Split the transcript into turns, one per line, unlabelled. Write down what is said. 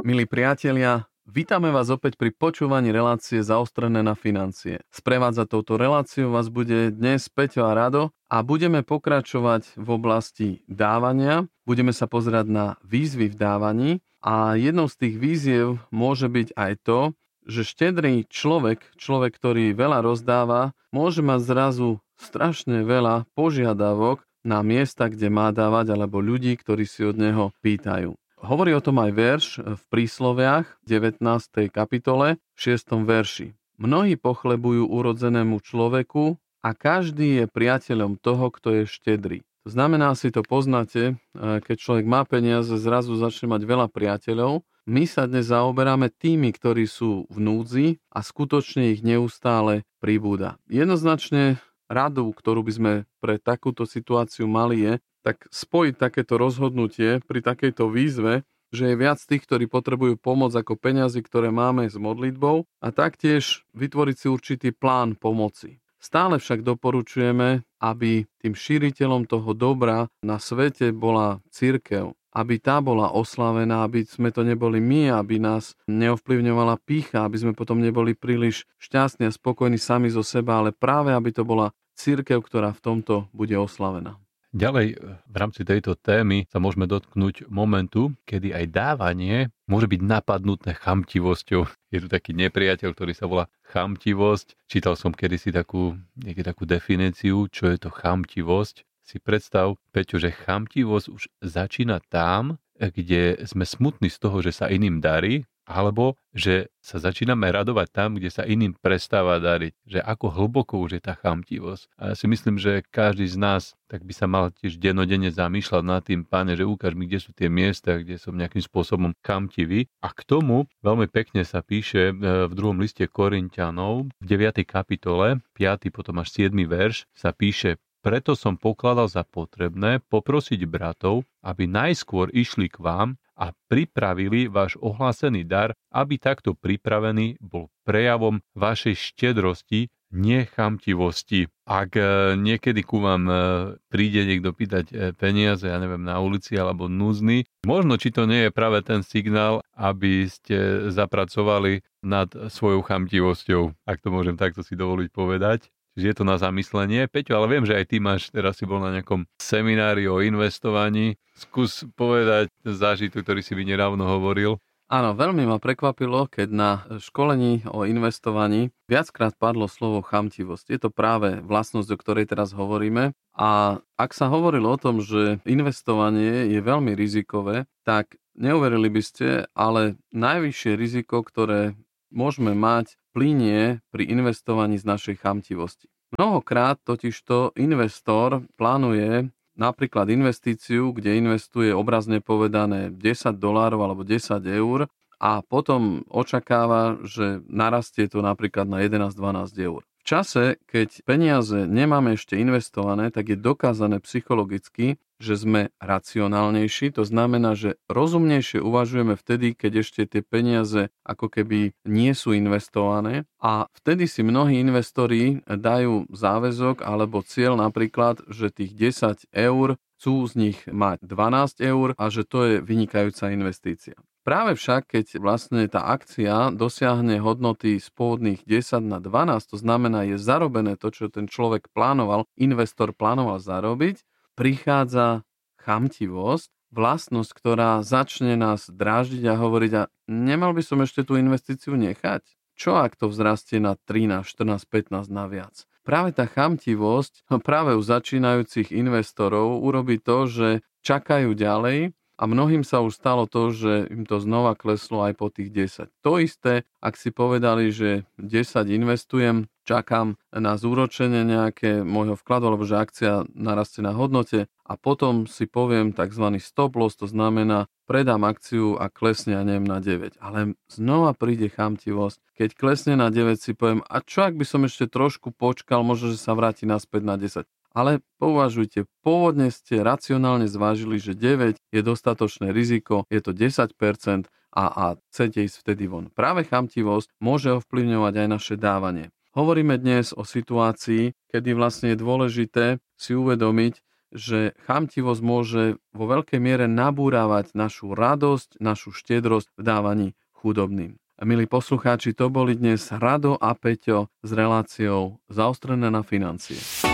Milí priatelia, vítame vás opäť pri počúvaní relácie Zaostrené na financie. Sprevádzať touto reláciou vás bude dnes Peťo a Rado a budeme pokračovať v oblasti dávania. Budeme sa pozerať na výzvy v dávaní a jednou z tých výziev môže byť aj to, že štedrý človek, ktorý veľa rozdáva, môže mať zrazu strašne veľa požiadavok na miesta, kde má dávať, alebo ľudí, ktorí si od neho pýtajú. Hovorí o tom aj verš v Prísloviach 19. kapitole v 6. verši. Mnohí pochlebujú urodzenému človeku a každý je priateľom toho, kto je štedrý. To znamená, si to poznáte, keď človek má peniaze, zrazu začne mať veľa priateľov. My sa dnes zaoberáme tými, ktorí sú v núdzi a skutočne ich neustále pribúda. Jednoznačne radu, ktorú by sme pre takúto situáciu mali je, tak spojiť takéto rozhodnutie pri takejto výzve, že je viac tých, ktorí potrebujú pomoc ako peniazy, ktoré máme s modlitbou a taktiež vytvoriť si určitý plán pomoci. Stále však doporučujeme, aby tým šíriteľom toho dobra na svete bola cirkev, aby tá bola oslavená, aby sme to neboli my, aby nás neovplyvňovala pýcha, aby sme potom neboli príliš šťastní a spokojní sami zo seba, ale práve aby to bola cirkev, ktorá v tomto bude oslavená.
Ďalej v rámci tejto témy sa môžeme dotknúť momentu, kedy aj dávanie môže byť napadnuté chamtivosťou. Je tu taký nepriateľ, ktorý sa volá chamtivosť. Čítal som kedysi takú definíciu, čo je to chamtivosť. Si predstav, Peťo, že chamtivosť už začína tam, kde sme smutní z toho, že sa iným darí, alebo že sa začíname radovať tam, kde sa iným prestáva dariť. Že ako hlboko už je tá chamtivosť. A ja si myslím, že každý z nás tak by sa mal tiež dennodenne zamýšľať nad tým, Pane, že ukáž mi, kde sú tie miesta, kde som nejakým spôsobom chamtivý. A k tomu veľmi pekne sa píše v 2. liste Korinťanov, v 9. kapitole, 5. potom až 7. verš, sa píše: Preto som pokladal za potrebné poprosiť bratov, aby najskôr išli k vám a pripravili váš ohlásený dar, aby takto pripravený bol prejavom vašej štedrosti, nechamtivosti. Ak niekedy ku vám príde niekto pýtať peniaze, ja neviem, na ulici alebo núdzny, možno či to nie je práve ten signál, aby ste zapracovali nad svojou chamtivosťou, ak to môžem takto si dovoliť povedať. Čiže je to na zamyslenie. Peťo, ale viem, že aj ty teraz si bol na nejakom seminári o investovaní. Skús povedať zážitok, ktorý si by nedávno hovoril.
Áno, veľmi ma prekvapilo, keď na školení o investovaní viackrát padlo slovo chamtivosť. Je to práve vlastnosť, o ktorej teraz hovoríme. A ak sa hovorilo o tom, že investovanie je veľmi rizikové, tak neuverili by ste, ale najvyššie riziko, ktoré môžeme mať, plynie pri investovaní z našej chamtivosti. Mnohokrát totižto investor plánuje napríklad investíciu, kde investuje obrazne povedané $10 alebo 10 eur a potom očakáva, že narastie to napríklad na 11-12 eur. V čase, keď peniaze nemáme ešte investované, tak je dokázané psychologicky, že sme racionálnejší. To znamená, že rozumnejšie uvažujeme vtedy, keď ešte tie peniaze ako keby nie sú investované. A vtedy si mnohí investori dajú záväzok alebo cieľ napríklad, že tých 10 eur chcú z nich mať 12 eur a že to je vynikajúca investícia. Práve však, keď vlastne tá akcia dosiahne hodnoty z pôvodných 10 na 12, to znamená, je zarobené to, čo ten človek plánoval, investor plánoval zarobiť, prichádza chamtivosť, vlastnosť, ktorá začne nás dráždiť a hovoriť, a nemal by som ešte tú investíciu nechať? Čo ak to vzrastie na 13, 14, 15 na viac? Práve tá chamtivosť, práve u začínajúcich investorov urobí to, že čakajú ďalej. A mnohým sa už stalo to, že im to znova kleslo aj po tých 10. To isté, ak si povedali, že 10 investujem, čakám na zúročenie nejaké môjho vkladu, alebo že akcia narastie na hodnote a potom si poviem tzv. Stop loss, to znamená predám akciu a klesne, neviem, na 9. Ale znova príde chamtivosť. Keď klesne na 9, si poviem, a čo ak by som ešte trošku počkal, možno, že sa vráti naspäť na 10. Ale pouvažujte, pôvodne ste racionálne zvážili, že 9 je dostatočné riziko, je to 10% a chcete ísť vtedy von. Práve chamtivosť môže ovplyvňovať aj naše dávanie. Hovoríme dnes o situácii, kedy vlastne je dôležité si uvedomiť, že chamtivosť môže vo veľkej miere nabúravať našu radosť, našu štiedrosť v dávaní chudobným. Milí poslucháči, to boli dnes Rado a Peťo s reláciou Zaostrené na financie.